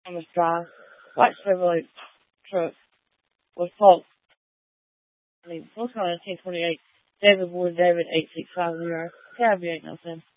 Thomas Drive, white Chevrolet truck was parked. Postcode 1028, David Ward, David 8650. Cab 807.